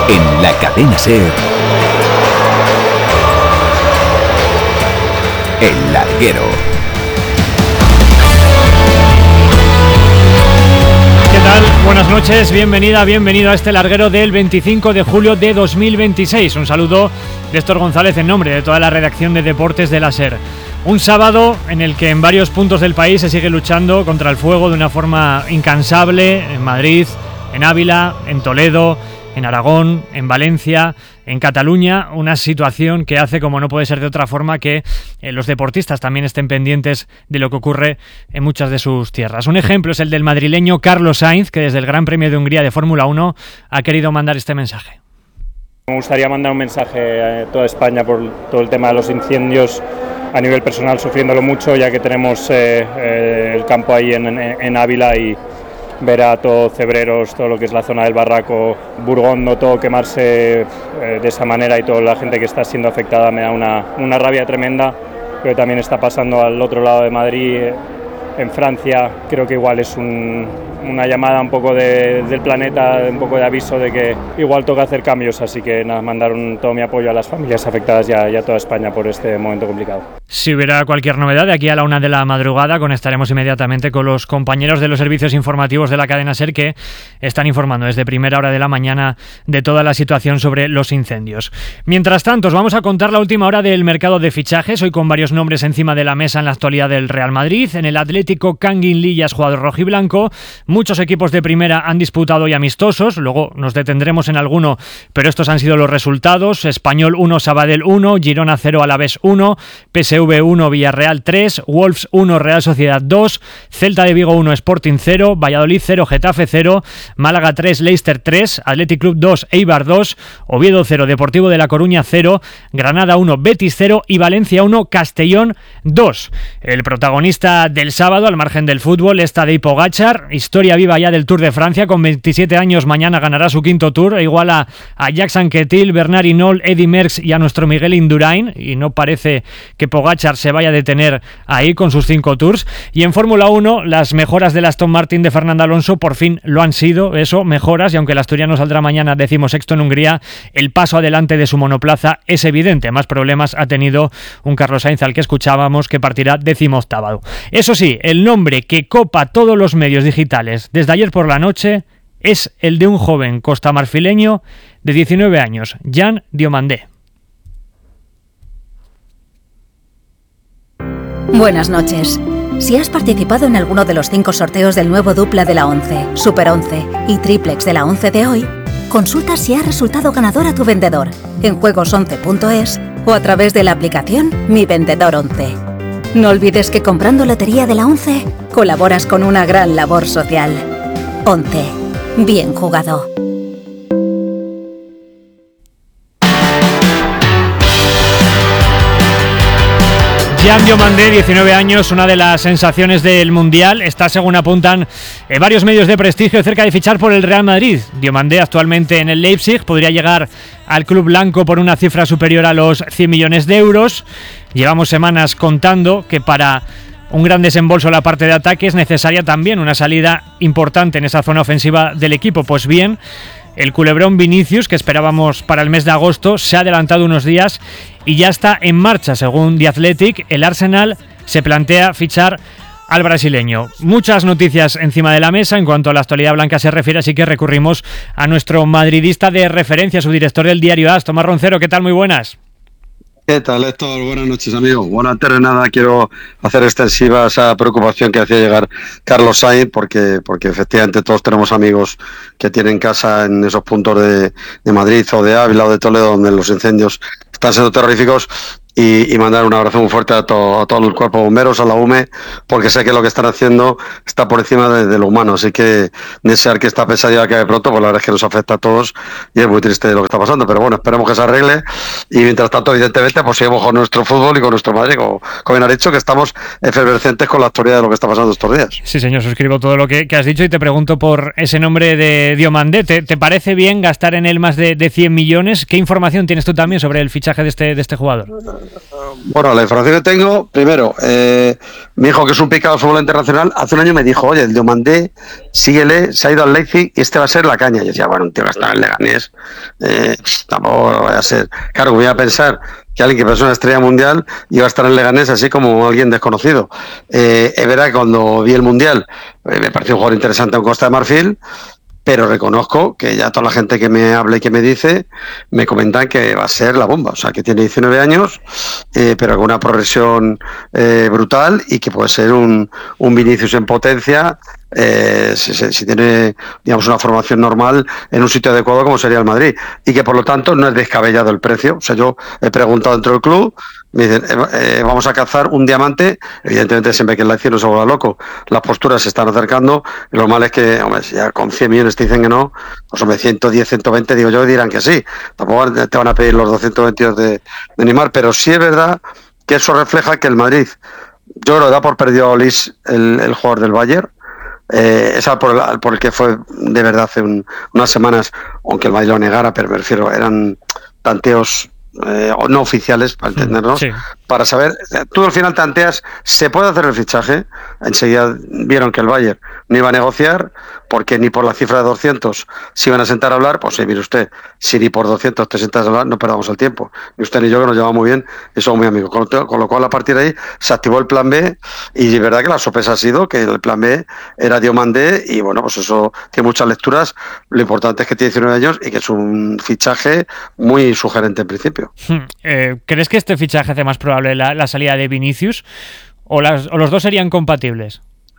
En la cadena SER, El Larguero. ¿Qué tal? Buenas noches, bienvenida, bienvenido a este larguero del 25 de julio de 2026. Un saludo de Héctor González en nombre de toda la redacción de deportes de la SER. Un sábado en el que en varios puntos del país se sigue luchando contra el fuego de una forma incansable, en Madrid, en Ávila, en Toledo, en Aragón, en Valencia, en Cataluña, una situación que hace, como no puede ser de otra forma, que los deportistas también estén pendientes de lo que ocurre en muchas de sus tierras. Un ejemplo es el del madrileño Carlos Sainz, que desde el Gran Premio de Hungría de Fórmula 1 ha querido mandar este mensaje. Me gustaría mandar un mensaje a toda España por todo el tema de los incendios, a nivel personal sufriéndolo mucho, ya que tenemos el campo ahí en Ávila, y ver a todos Cebreros, todo lo que es la zona del Barraco, Burgondo, todo quemarse de esa manera, y toda la gente que está siendo afectada me da una rabia tremenda. Creo que también está pasando al otro lado de Madrid, en Francia. Creo que igual es una llamada un poco del planeta, un poco de aviso de que igual toca hacer cambios, así que nada, mandar todo mi apoyo a las familias afectadas y a toda España por este momento complicado. Si hubiera cualquier novedad, de aquí a la 1 de la madrugada conectaremos inmediatamente con los compañeros de los servicios informativos de la cadena SER, que están informando desde primera hora de la mañana de toda la situación sobre los incendios. Mientras tanto, os vamos a contar la última hora del mercado de fichajes, hoy con varios nombres encima de la mesa en la actualidad del Real Madrid. En el Atlético, Kangin Lee es jugador rojiblanco. Muchos equipos de primera han disputado hoy amistosos, luego nos detendremos en alguno, pero estos han sido los resultados: Español 1, Sabadell 1, Girona 0, Alavés 1, PSV 1, Villarreal 3, Wolves 1, Real Sociedad 2, Celta de Vigo 1, Sporting 0, Valladolid 0, Getafe 0, Málaga 3, Leicester 3, Athletic Club 2, Eibar 2, Oviedo 0, Deportivo de La Coruña 0, Granada 1, Betis 0 y Valencia 1, Castellón 2. El protagonista del sábado, al margen del fútbol, es Tadej Pogačar, historia viva ya del Tour de Francia. Con 27 años mañana ganará su quinto Tour, iguala a Jacques Anquetil, Bernard Hinault, Eddy Merckx y a nuestro Miguel Indurain, y no parece que Pogačar se vaya a detener ahí con sus 5 Tours. Y en Fórmula 1, las mejoras del Aston Martin de Fernando Alonso por fin lo han sido, eso, mejoras, y aunque el asturiano saldrá mañana 16º en Hungría, el paso adelante de su monoplaza es evidente. Más problemas ha tenido un Carlos Sainz, al que escuchábamos, que partirá 18º. Eso sí, el nombre que copa todos los medios digitales desde ayer por la noche es el de un joven costamarfileño de 19 años, Jan Diomandé. Buenas noches. Si has participado en alguno de los 5 sorteos del nuevo dupla de la 11, Super 11 y Triplex de la 11 de hoy, consulta si ha resultado ganador a tu vendedor en juegos11.es o a través de la aplicación Mi Vendedor 11. No olvides que comprando lotería de la 11 colaboras con una gran labor social. 11. Bien jugado. Jan Diomandé, 19 años, una de las sensaciones del Mundial. Está, según apuntan varios medios de prestigio, cerca de fichar por el Real Madrid. Diomandé, actualmente en el Leipzig, podría llegar al club blanco por una cifra superior a los 100 millones de euros. Llevamos semanas contando que para un gran desembolso en la parte de ataque es necesaria también una salida importante en esa zona ofensiva del equipo. Pues bien, el culebrón Vinicius, que esperábamos para el mes de agosto, se ha adelantado unos días y ya está en marcha. Según The Athletic, el Arsenal se plantea fichar al brasileño. Muchas noticias encima de la mesa en cuanto a la actualidad blanca se refiere, así que recurrimos a nuestro madridista de referencia, su director del diario AS, Tomás Roncero. ¿Qué tal? Muy buenas. ¿Qué tal, Héctor? Buenas noches, amigo. Bueno, antes de nada quiero hacer extensiva esa preocupación que hacía llegar Carlos Sainz, porque efectivamente todos tenemos amigos que tienen casa en esos puntos de Madrid o de Ávila o de Toledo, donde los incendios están siendo terroríficos, y mandar un abrazo muy fuerte a todo el cuerpo de bomberos, a la UME, porque sé que lo que están haciendo está por encima de lo humano, así que desear que esta pesadilla acabe pronto, pues la verdad es que nos afecta a todos y es muy triste lo que está pasando, pero bueno, esperemos que se arregle, y mientras tanto, evidentemente, pues seguimos con nuestro fútbol y con nuestro Madrid, como bien has dicho, que estamos efervescentes con la actualidad de lo que está pasando estos días. Sí, señor, suscribo todo lo que has dicho y te pregunto por ese nombre de Diomandé. ¿Te parece bien gastar en él más de 100 millones? ¿Qué información tienes tú también sobre el fichaje de este jugador? Bueno, la información que tengo, primero, mi hijo, que es un picado de fútbol internacional, hace un año me dijo, oye, el Diomandé, síguele, se ha ido al Leipzig y este va a ser la caña. Y yo decía, bueno, un tío que está en Leganés, tampoco va a ser. Claro, voy a pensar que alguien que es una estrella mundial iba a estar en Leganés así como alguien desconocido. Es verdad que cuando vi el Mundial me pareció un jugador interesante en Costa de Marfil, pero reconozco que ya toda la gente que me habla y que me dice, me comentan que va a ser la bomba, o sea, que tiene 19 años, pero con una progresión brutal y que puede ser un Vinicius en potencia, si tiene, digamos, una formación normal en un sitio adecuado como sería el Madrid, y que por lo tanto no es descabellado el precio. O sea, yo he preguntado dentro del club, me dicen, vamos a cazar un diamante. Evidentemente, siempre que el Lazio no se vuelva loco, las posturas se están acercando, y lo malo es que, hombre, si ya con 100 millones te dicen que no, pues hombre, 110, 120, digo yo, dirán que sí. Tampoco te van a pedir los 222 de Neymar, pero sí es verdad que eso refleja que el Madrid, yo creo que da por perdido a Olis, el jugador del Bayern. Esa por el que fue de verdad hace unas semanas, aunque el Madrid lo negara, pero me refiero, eran tanteos no oficiales, para entendernos, sí. Para saber, tú al final tanteas, ¿se puede hacer el fichaje? Enseguida vieron que el Bayern no iba a negociar, porque ni por la cifra de 200 se iban a sentar a hablar. Pues sí, mire usted, si ni por 200 te sientas a hablar, no perdamos el tiempo. Ni usted ni yo, que nos llevamos muy bien y somos muy amigos. Con lo cual, a partir de ahí, se activó el plan B, y es verdad que la sorpresa ha sido que el plan B era Diomandé, y bueno, pues eso tiene muchas lecturas. Lo importante es que tiene 19 años y que es un fichaje muy sugerente en principio. ¿Crees que este fichaje hace más probable la salida de Vinicius, o los dos serían compatibles?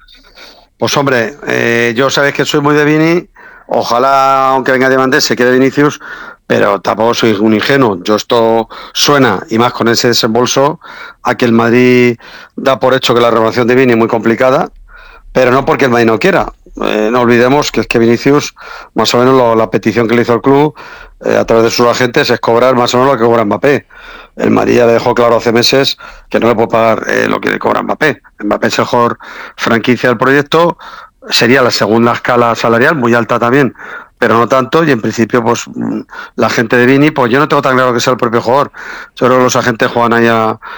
Pues hombre, yo sabéis que soy muy de Vini. Ojalá, aunque venga Diamandé, se quede Vinicius, pero tampoco soy un ingenuo. Yo, esto suena, y más con ese desembolso, a que el Madrid da por hecho que la renovación de Vini es muy complicada, pero no porque el Madrid no quiera. No olvidemos que es que Vinicius, más o menos la petición que le hizo el club a través de sus agentes, es cobrar más o menos lo que cobra Mbappé. El Madrid ya le dejó claro hace meses que no le puede pagar lo que le cobra Mbappé. Mbappé es el mejor franquicia del proyecto, sería la segunda escala salarial, muy alta también, pero no tanto, y en principio pues la gente de Vini, pues yo no tengo tan claro que sea el propio jugador. Yo creo que los agentes juegan ahí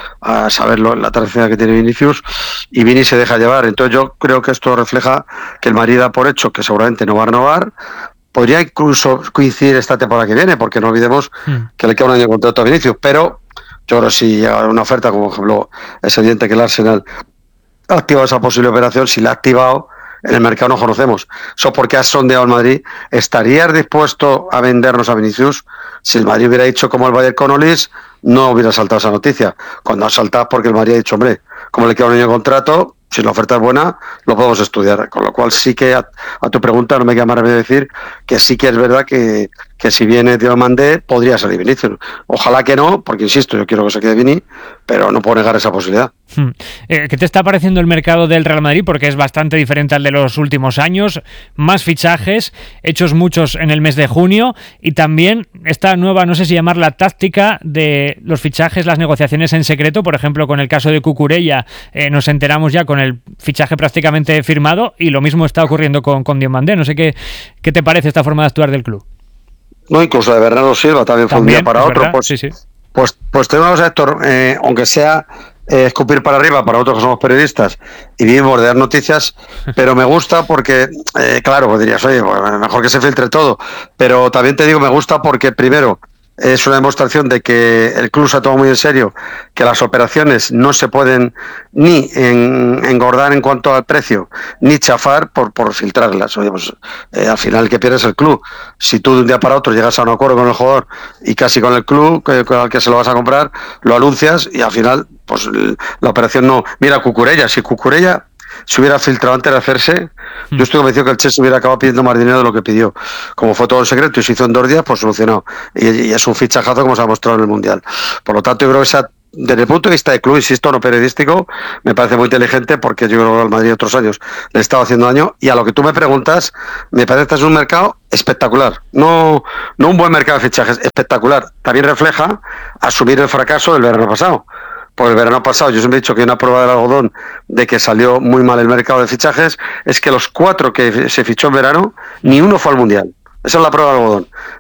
a saber la trayectoria que tiene Vinicius, y Vini se deja llevar. Entonces yo creo que esto refleja que el Madrid da por hecho que seguramente no va a renovar. Podría incluso coincidir esta temporada que viene, porque no olvidemos que le queda un año de contrato a Vinicius, pero yo creo que si llega una oferta, como por ejemplo es evidente que el Arsenal ha activado esa posible operación, si la ha activado, en el mercado no conocemos. Eso porque has sondeado el Madrid. ¿Estarías dispuesto a vendernos a Vinicius? Si el Madrid hubiera dicho como el Bayern con Olis, no hubiera saltado esa noticia. Cuando ha saltado porque el Madrid ha dicho, hombre, como le queda un año de contrato, si la oferta es buena, lo podemos estudiar. Con lo cual sí que a tu pregunta no me queda más remedio decir que sí que es verdad que si viene Diomandé podría salir Vinicius. Ojalá que no, porque insisto, yo quiero que se quede Vini, pero no puedo negar esa posibilidad. ¿Qué te está pareciendo el mercado del Real Madrid? Porque es bastante diferente al de los últimos años. Más fichajes, hechos muchos en el mes de junio, y también esta nueva, no sé si llamarla táctica, de los fichajes, las negociaciones en secreto. Por ejemplo, con el caso de Cucurella, nos enteramos ya con el fichaje prácticamente firmado, y lo mismo está ocurriendo con Diomandé. No sé qué te parece esta forma de actuar del club. No, incluso de Bernardo Silva también fue un día para otro. Pues, sí. Pues tenemos a Héctor, aunque sea escupir para arriba para otros que somos periodistas y vivimos de dar noticias, pero me gusta porque, claro, pues dirías, oye, pues mejor que se filtre todo, pero también te digo, me gusta porque primero es una demostración de que el club se ha tomado muy en serio, que las operaciones no se pueden ni engordar en cuanto al precio, ni chafar por filtrarlas. Oye, pues al final el que pierde es el club. Si tú de un día para otro llegas a un acuerdo con el jugador y casi con el club al que se lo vas a comprar, lo anuncias, y al final pues la operación no. Mira, Cucurella, si Cucurella se hubiera filtrado antes de hacerse, yo estoy convencido que el Chelsea hubiera acabado pidiendo más dinero de lo que pidió. Como fue todo en secreto y se hizo en 2 días, pues solucionado. Y es un fichajazo como se ha mostrado en el Mundial. Por lo tanto, yo creo que desde el punto de vista de club, insisto, no periodístico, me parece muy inteligente, porque yo creo que al Madrid otros años le estaba haciendo daño. Y a lo que tú me preguntas, me parece que es un mercado espectacular. No un buen mercado de fichajes, espectacular. También refleja asumir el fracaso del verano pasado. Por el verano pasado, yo siempre he dicho que una prueba del algodón de que salió muy mal el mercado de fichajes es que los 4 que se fichó en verano, ni uno fue al Mundial. Esa es la prueba del algodón.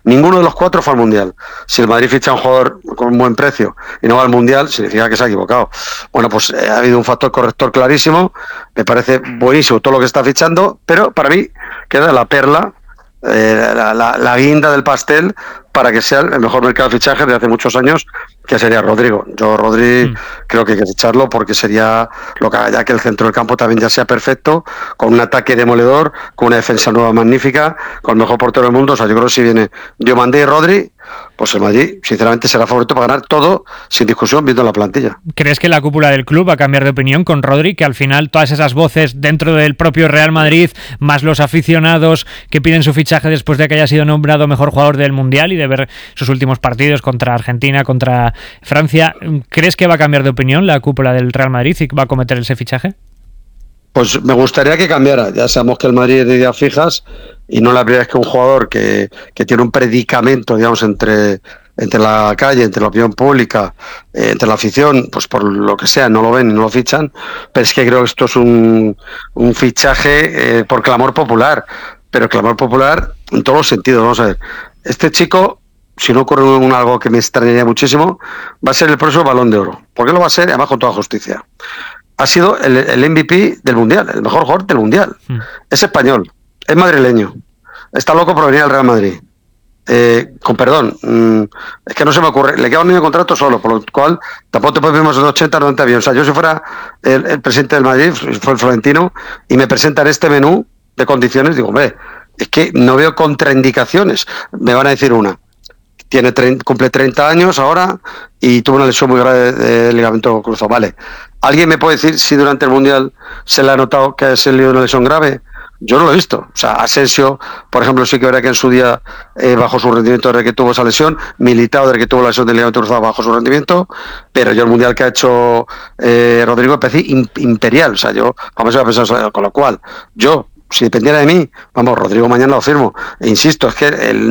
Ninguno de los 4 fue al Mundial. Si el Madrid ficha a un jugador con un buen precio y no va al Mundial, significa que se ha equivocado. Bueno, pues ha habido un factor corrector clarísimo. Me parece buenísimo todo lo que está fichando, pero para mí queda la perla, la guinda del pastel para que sea el mejor mercado de fichajes de hace muchos años, que sería Rodrigo. Yo Rodri creo que hay que ficharlo porque sería lo que haga ya que el centro del campo también ya sea perfecto, con un ataque demoledor, con una defensa nueva magnífica, con el mejor portero del mundo. O sea, yo creo que si viene Diomandé y Rodri, pues el Madrid sinceramente será favorito para ganar todo sin discusión viendo la plantilla. ¿Crees que la cúpula del club va a cambiar de opinión con Rodri? Que al final todas esas voces dentro del propio Real Madrid, más los aficionados que piden su fichaje después de que haya sido nombrado mejor jugador del Mundial y de ver sus últimos partidos contra Argentina, contra Francia, ¿crees que va a cambiar de opinión la cúpula del Real Madrid y va a cometer ese fichaje? Pues me gustaría que cambiara. Ya sabemos que el Madrid es de ideas fijas y no la primera vez que un jugador que tiene un predicamento, digamos, entre la calle, entre la opinión pública, entre la afición, pues por lo que sea, no lo ven y no lo fichan. Pero es que creo que esto es un fichaje por clamor popular, pero clamor popular en todos los sentidos. Vamos a ver, este chico, si no ocurre algo que me extrañaría muchísimo, va a ser el próximo Balón de Oro. ¿Por qué lo va a ser? Además, con toda justicia. Ha sido el MVP del Mundial, el mejor jugador del Mundial. Es español, es madrileño, está loco por venir al Real Madrid. Con perdón, es que no se me ocurre, le queda un año de contrato solo, por lo cual tampoco te puedes vivir en 80, 90 millones. O sea, yo si fuera el presidente del Madrid, fue el Florentino, y me presentan este menú de condiciones, digo, hombre, es que no veo contraindicaciones. Me van a decir una. Cumple 30 años ahora y tuvo una lesión muy grave de ligamento cruzado. Vale. ¿Alguien me puede decir si durante el Mundial se le ha notado que ha salido una lesión grave? Yo no lo he visto. O sea, Asensio, por ejemplo, sí que verá que en su día bajó su rendimiento desde que tuvo esa lesión. Militao, desde que tuvo la lesión del ligamento cruzado, bajó su rendimiento. Pero yo el Mundial que ha hecho Rodrigo me parece imperial. O sea, yo vamos a pensar, con lo cual, si dependiera de mí, vamos, Rodrigo mañana lo firmo. E insisto, es que el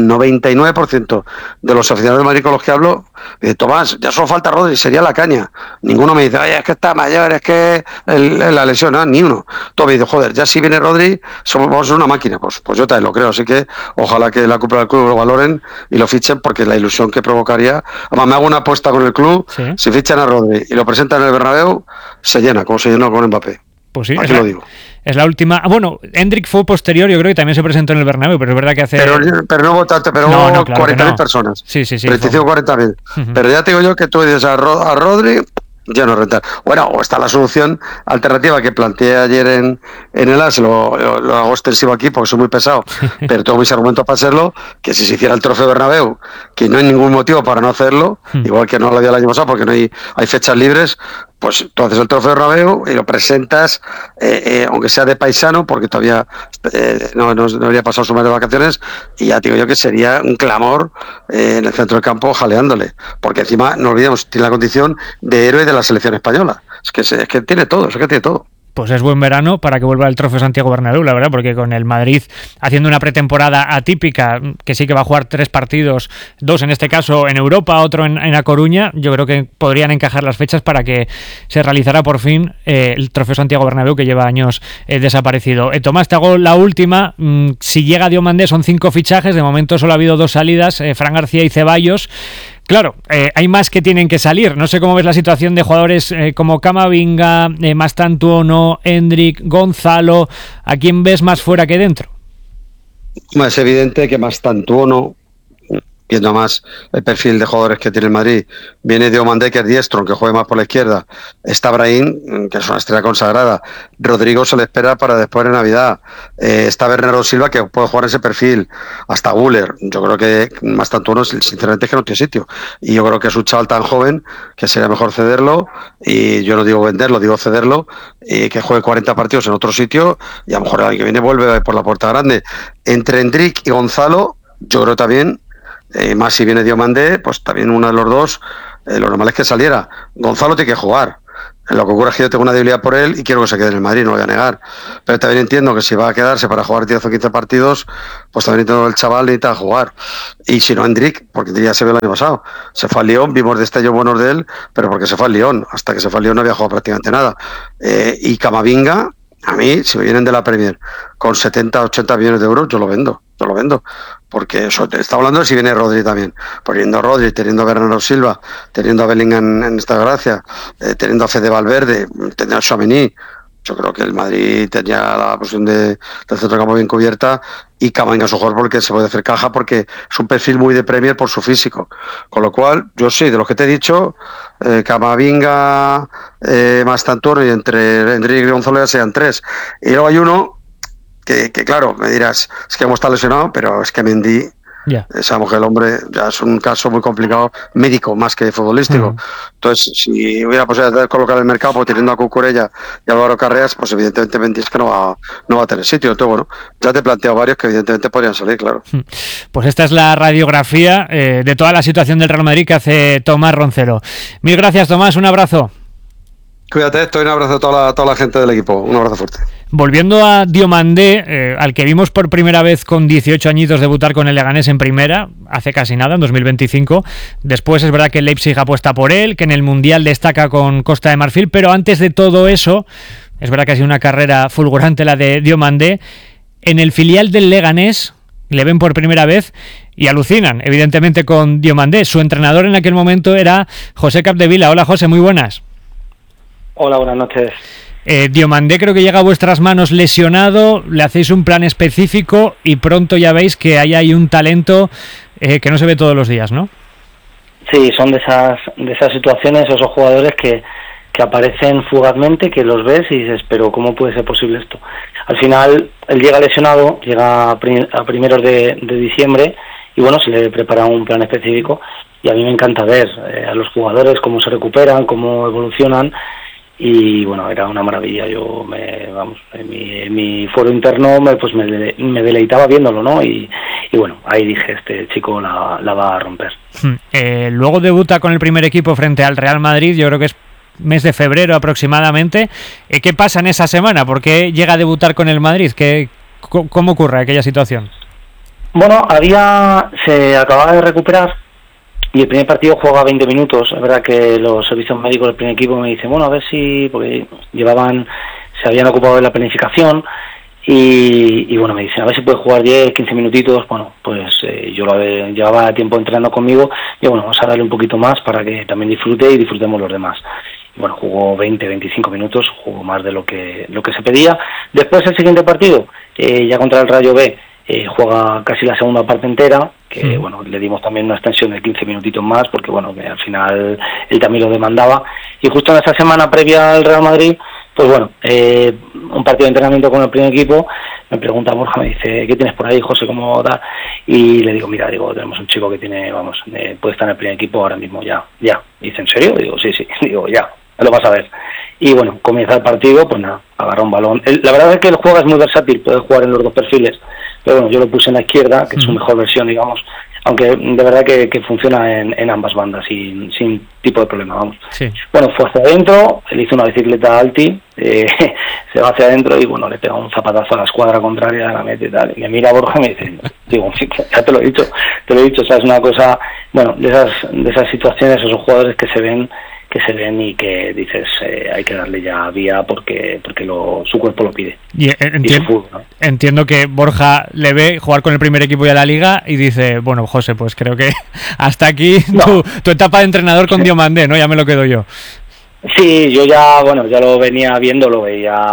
99% de los aficionados de Madrid con los que hablo, dice, Tomás, ya solo falta Rodri, sería la caña. Ninguno me dice, oye, es que está mayor, es que la lesión, no, ni uno. Todo me dice, joder, ya si viene Rodri, vamos a ser una máquina. Pues yo también lo creo, así que ojalá que la cúpula del club lo valoren y lo fichen, porque la ilusión que provocaría. Además, me hago una apuesta con el club, ¿sí? Si fichan a Rodri y lo presentan en el Bernabéu, se llena, como se llenó con Mbappé. Pues sí, aquí lo digo. Es la última. Bueno, Hendrik fue posterior, yo creo que también se presentó en el Bernabéu, pero es verdad que hace. Pero no hubo tanto, pero hubo no, claro 40.000 personas. Sí. 35-40.000. Pero ya te digo yo que tú dices a Rodri, ya no rentar. Bueno, o está la solución alternativa que planteé ayer en el AS, lo hago extensivo aquí porque soy muy pesado, pero tengo mis argumentos para hacerlo, que si se hiciera el Trofeo Bernabéu, que no hay ningún motivo para no hacerlo, igual que no lo había el año pasado porque no hay fechas libres, pues tú haces el Trofeo Bernabéu y lo presentas, aunque sea de paisano, porque todavía no habría pasado su mes de vacaciones, y ya digo yo que sería un clamor en el centro del campo jaleándole, porque encima, no olvidemos, tiene la condición de héroe de la selección española. Es que tiene todo, es que tiene todo. Pues es buen verano para que vuelva el Trofeo Santiago Bernabéu, la verdad, porque con el Madrid haciendo una pretemporada atípica, que sí que va a jugar 3 partidos, 2 en este caso en Europa, otro en A Coruña, yo creo que podrían encajar las fechas para que se realizara por fin el Trofeo Santiago Bernabéu, que lleva años desaparecido. Tomás, te hago la última. Si llega Diomandé son 5 fichajes, de momento solo ha habido 2 salidas, Fran García y Ceballos. Claro, hay más que tienen que salir. No sé cómo ves la situación de jugadores como Camavinga, Mastantuono, Hendrik, Gonzalo. ¿A quién ves más fuera que dentro? Es evidente que Mastantuono, viendo más el perfil de jugadores que tiene el Madrid, viene Diomandé, que es diestro, aunque juegue más por la izquierda. Está Brahim, que es una estrella consagrada. Rodrigo se le espera para después de Navidad. Está Bernardo Silva, que puede jugar ese perfil. Hasta Guller. Yo creo que Mastantuono, sinceramente, es que no tiene sitio. Y yo creo que es un chaval tan joven que sería mejor cederlo. Y yo no digo venderlo, digo cederlo. Y que juegue 40 partidos en otro sitio. Y a lo mejor el año que viene vuelve por la puerta grande. Entre Hendrik y Gonzalo, yo creo también. Más si viene Diomandé, pues también uno de los dos, lo normal es que saliera. Gonzalo tiene que jugar. Lo que ocurre es que yo tengo una debilidad por él y quiero que se quede en el Madrid, no lo voy a negar. Pero también entiendo que si va a quedarse para jugar 10 o 15 partidos, pues también entiendo que el chaval necesita jugar. Y si no, Hendrik, porque ya se vio el año pasado, se fue al Lyon, vimos destellos buenos de él, pero porque se fue al Lyon. Hasta que se fue al Lyon no había jugado prácticamente nada. Y Camavinga, A mí, si me vienen de la Premier con 70, 80 millones de euros, yo lo vendo. Porque eso está hablando de si viene Rodri también. Poniendo a Rodri, teniendo a Bernardo Silva, teniendo a Bellingham en esta gracia, teniendo a Fede Valverde, teniendo a Tchouaméni. Yo creo que el Madrid tenía la posición del centrocampo bien cubierta y Camavinga su jugador porque se puede hacer caja porque es un perfil muy de Premier por su físico. Con lo cual, yo sí, de lo que te he dicho, Camavinga más Tanturri y entre Enrique y Gonzalo sean 3. Y luego hay uno que claro, me dirás, es que hemos estado lesionado, pero es que Mendy... Esa mujer, el hombre, ya es un caso muy complicado, médico más que futbolístico. Entonces, si hubiera posibilidad de colocar el mercado, pues teniendo a Cucurella y a Álvaro Carreras, pues evidentemente Mendy es que no va a tener sitio. Entonces, bueno, ya te he planteado varios que evidentemente podrían salir, claro. Pues esta es la radiografía de toda la situación del Real Madrid que hace Tomás Roncero. Mil gracias, Tomás, un abrazo. Cuídate, un abrazo a toda la gente del equipo, un abrazo fuerte. Volviendo a Diomandé, al que vimos por primera vez con 18 añitos debutar con el Leganés en primera, hace casi nada, en 2025. Después es verdad que el Leipzig apuesta por él, que en el Mundial destaca con Costa de Marfil, pero antes de todo eso, es verdad que ha sido una carrera fulgurante la de Diomandé. En el filial del Leganés le ven por primera vez y alucinan, evidentemente, con Diomandé. Su entrenador en aquel momento era José Capdevila. Hola, José, muy buenas. Hola, buenas noches. Diomandé creo que llega a vuestras manos lesionado, le hacéis un plan específico y pronto ya veis que hay ahí un talento que no se ve todos los días, ¿no? Sí, son de esas situaciones, esos jugadores que aparecen fugazmente, que los ves y dices, pero ¿cómo puede ser posible esto? Al final, él llega lesionado, llega a primeros de diciembre y bueno, se le prepara un plan específico y a mí me encanta ver a los jugadores cómo se recuperan, cómo evolucionan. Y bueno, era una maravilla. Yo en mi foro interno me deleitaba viéndolo, ¿no? Y bueno, ahí dije, este chico la va a romper. Luego debuta con el primer equipo frente al Real Madrid, yo creo que es mes de febrero aproximadamente. ¿Qué pasa en esa semana? ¿Por qué llega a debutar con el Madrid? ¿Cómo ocurre aquella situación? Bueno, se acababa de recuperar y el primer partido juega 20 minutos. Es verdad que los servicios médicos del primer equipo me dicen, bueno, a ver si... porque se habían ocupado de la planificación y bueno, me dicen, a ver si puede jugar 10, 15 minutitos. Bueno, pues yo llevaba tiempo entrenando conmigo y bueno, vamos a darle un poquito más para que también disfrute y disfrutemos los demás. Y bueno, jugó 20, 25 minutos, jugó más de lo que se pedía. Después el siguiente partido, ya contra el Rayo B, juega casi la segunda parte entera, que bueno, le dimos también una extensión de 15 minutitos más, porque bueno, que al final él también lo demandaba. Y justo en esa semana previa al Real Madrid, pues bueno, un partido de entrenamiento con el primer equipo, me pregunta Borja, me dice, ¿qué tienes por ahí, José? ¿Cómo da? Y le digo, mira, tenemos un chico que tiene, puede estar en el primer equipo ahora mismo, ya. Y dice, ¿en serio? Digo, sí, digo, ya, lo vas a ver. Y bueno, comienza el partido, pues nada, agarra un balón. La verdad es que el juego es muy versátil, puede jugar en los dos perfiles, pero bueno, yo lo puse en la izquierda, que es su mejor versión, digamos, aunque de verdad que funciona en ambas bandas sin tipo de problema, vamos. Sí. Bueno, fue hacia adentro, él hizo una bicicleta alti, se va hacia adentro y bueno, le pega un zapatazo a la escuadra contraria, la mete y tal, y me mira Borja y me dice, digo, ya te lo he dicho, o sea, es una cosa, bueno, de esas situaciones, esos jugadores que se ven y que dices, hay que darle ya vía porque su cuerpo lo pide. Y fútbol, ¿no? Entiendo que Borja le ve jugar con el primer equipo y a la Liga y dice, bueno, José, pues creo que hasta aquí tu etapa de entrenador con Diomandé, ¿no? Ya me lo quedo yo. Sí, yo ya lo venía viendo, lo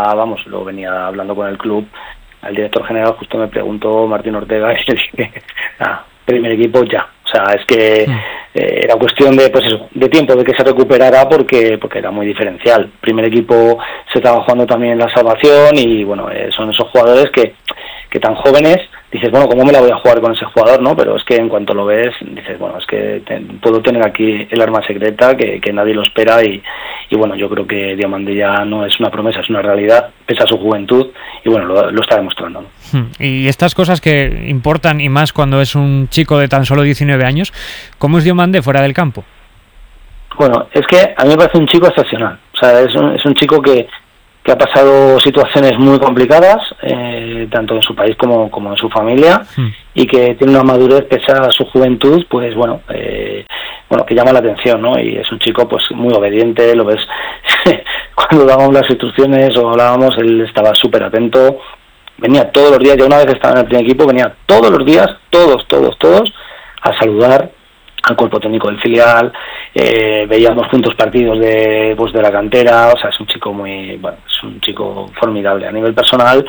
venía hablando con el club. Al director general justo me preguntó Martín Ortega y le dije, primer equipo ya. O sea, es que era cuestión de tiempo, de que se recuperara porque era muy diferencial. Primer equipo se estaba jugando también la salvación y bueno, son esos jugadores que tan jóvenes, dices, bueno, ¿cómo me la voy a jugar con ese jugador, no? Pero es que en cuanto lo ves, dices, bueno, es que puedo tener aquí el arma secreta que nadie lo espera y bueno, yo creo que Diomandé ya no es una promesa, es una realidad, pese a su juventud y bueno, lo está demostrando, ¿no? Y estas cosas que importan y más cuando es un chico de tan solo 19 años, ¿cómo es Diomandé fuera del campo? Bueno, es que a mí me parece un chico excepcional, o sea, es un chico que ha pasado situaciones muy complicadas, tanto en su país como en su familia, y que tiene una madurez pese a su juventud, pues bueno, bueno, que llama la atención, ¿no? Y es un chico pues muy obediente, lo ves cuando dábamos las instrucciones o hablábamos, él estaba súper atento, venía todos los días, ya una vez estaba en el primer equipo, venía todos los días, todos, a saludar al cuerpo técnico del filial, veíamos juntos partidos de la cantera, o sea, es un chico es un chico formidable a nivel personal,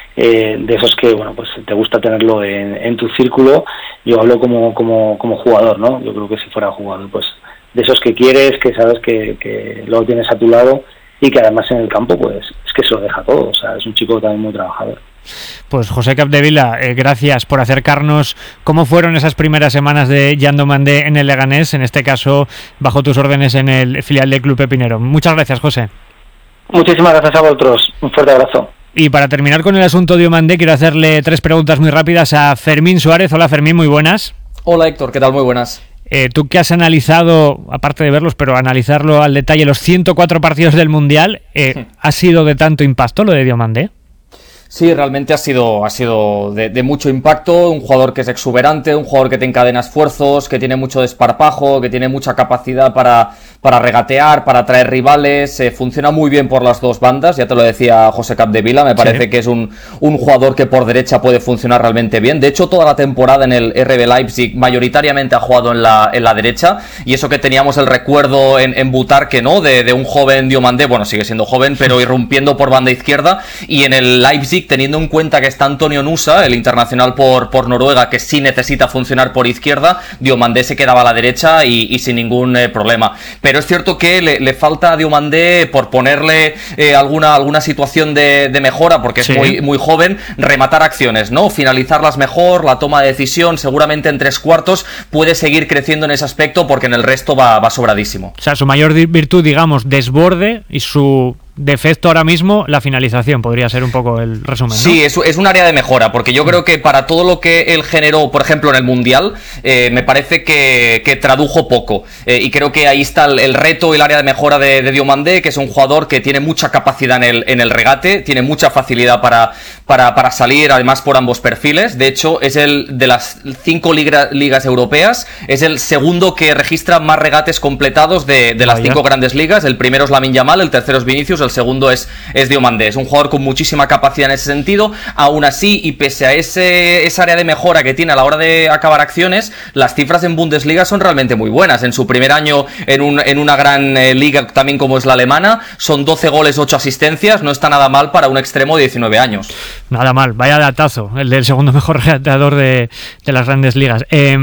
de esos que, bueno, pues te gusta tenerlo en tu círculo. Yo hablo como jugador, ¿no? Yo creo que si fuera jugador, pues de esos que quieres, que sabes que lo tienes a tu lado y que además en el campo, pues es que se lo deja todo, o sea, es un chico también muy trabajador. Pues José Capdevila, gracias por acercarnos cómo fueron esas primeras semanas de Jan Diomandé en el Leganés, en este caso bajo tus órdenes en el filial del Club Pepinero. Muchas gracias, José. Muchísimas gracias a vosotros, un fuerte abrazo. Y para terminar con el asunto Diomandé, quiero hacerle 3 preguntas muy rápidas a Fermín Suárez. Hola Fermín, muy buenas. Hola Héctor, ¿qué tal? Muy buenas. Tú que has analizado, aparte de verlos, pero analizarlo al detalle, los 104 partidos del Mundial, ¿ha sido de tanto impacto lo de Diomandé? Sí, realmente ha sido de mucho impacto, un jugador que es exuberante, un jugador que te encadena esfuerzos, que tiene mucho desparpajo, que tiene mucha capacidad para regatear, para atraer rivales, funciona muy bien por las dos bandas, ya te lo decía José Capdevila, me parece que es un jugador que por derecha puede funcionar realmente bien. De hecho, toda la temporada en el RB Leipzig mayoritariamente ha jugado en la derecha, y eso que teníamos el recuerdo en Butarque, ¿no? De un joven Diomandé, bueno, sigue siendo joven, pero irrumpiendo por banda izquierda, y en el Leipzig, teniendo en cuenta que está Antonio Nusa, el internacional por Noruega, que sí necesita funcionar por izquierda, Diomandé se quedaba a la derecha y sin ningún problema. Pero es cierto que le falta a Diomandé, por ponerle alguna situación de mejora, porque es muy joven, rematar acciones, ¿no? Finalizarlas mejor, la toma de decisión, seguramente en 3/4 puede seguir creciendo en ese aspecto, porque en el resto va sobradísimo. O sea, su mayor virtud, digamos, desborde, y su defecto ahora mismo, la finalización, podría ser un poco el resumen, ¿no? Sí, es un área de mejora, porque yo creo que para todo lo que él generó, por ejemplo, en el Mundial, me parece que tradujo poco, y creo que ahí está el reto y el área de mejora de Diomandé, que es un jugador que tiene mucha capacidad en el regate, tiene mucha facilidad para salir, además por ambos perfiles. De hecho, es el de las 5 ligas europeas, es el segundo que registra más regates completados de las 5 grandes ligas. El primero es Lamine Yamal, el tercero es Vinicius, el segundo es Diomandé. Es un jugador con muchísima capacidad en ese sentido. Aún así, y pese a esa área de mejora que tiene a la hora de acabar acciones, las cifras en Bundesliga son realmente muy buenas. En su primer año en una gran liga también como es la alemana, son 12 goles, 8 asistencias, no está nada mal para un extremo de 19 años. Nada mal, vaya datazo, el del segundo mejor regateador de las grandes ligas.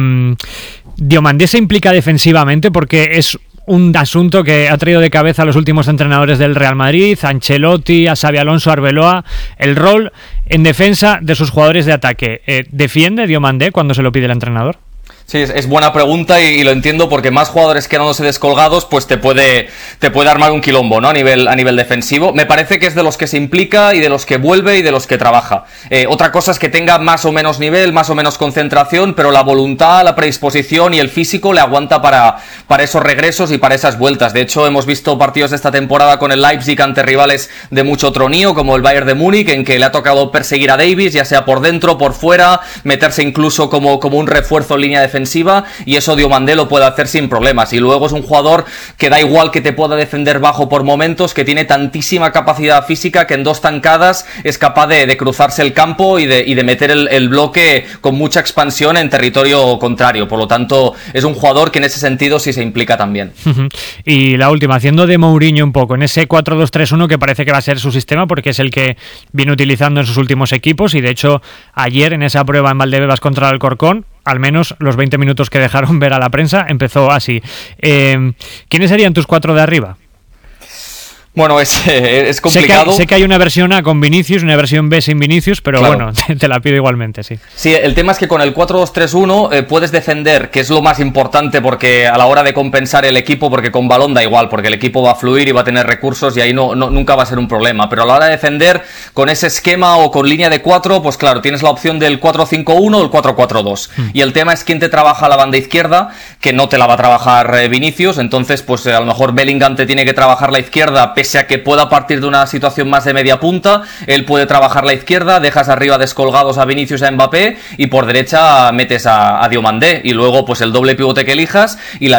Diomandé se implica defensivamente, porque es un asunto que ha traído de cabeza a los últimos entrenadores del Real Madrid, a Ancelotti, a Xabi Alonso, a Arbeloa, el rol en defensa de sus jugadores de ataque. ¿Defiende Diomandé cuando se lo pide el entrenador? Sí, es buena pregunta y lo entiendo, porque más jugadores quedándose descolgados pues te puede armar un quilombo, ¿no? A nivel defensivo. Me parece que es de los que se implica y de los que vuelve y de los que trabaja. Otra cosa es que tenga más o menos nivel, más o menos concentración, pero la voluntad, la predisposición y el físico le aguanta para esos regresos y para esas vueltas. De hecho, hemos visto partidos de esta temporada con el Leipzig ante rivales de mucho tronío, como el Bayern de Múnich, en que le ha tocado perseguir a Davies, ya sea por dentro, por fuera, meterse incluso como un refuerzo en línea defensiva, y eso Diomandé lo puede hacer sin problemas. Y luego es un jugador que da igual que te pueda defender bajo por momentos, que tiene tantísima capacidad física que en 2 tancadas es capaz de cruzarse el campo y de meter el bloque con mucha expansión en territorio contrario. Por lo tanto, es un jugador que en ese sentido sí se implica también. Y la última, haciendo de Mourinho un poco, en ese 4-2-3-1 que parece que va a ser su sistema, porque es el que viene utilizando en sus últimos equipos, y de hecho ayer en esa prueba en Valdebebas contra el Alcorcón, al menos los 20 minutos que dejaron ver a la prensa, empezó así. ¿Quiénes serían tus 4 de arriba? Bueno, es complicado. Sé que hay una versión A con Vinicius, una versión B sin Vinicius, pero claro, bueno, te la pido igualmente, sí. Sí, el tema es que con el 4-2-3-1 puedes defender, que es lo más importante, porque a la hora de compensar el equipo, porque con balón da igual, porque el equipo va a fluir y va a tener recursos y ahí nunca va a ser un problema. Pero a la hora de defender, con ese esquema o con línea de 4, pues claro, tienes la opción del 4-5-1 o el 4-4-2. Y el tema es quién te trabaja la banda izquierda, que no te la va a trabajar Vinicius. Entonces, pues a lo mejor Bellingham te tiene que trabajar la izquierda, pese a que pueda partir de una situación más de media punta. Él puede trabajar la izquierda, dejas arriba descolgados a Vinicius y a Mbappé, y por derecha metes a Diomandé, y luego pues el doble pivote que elijas y la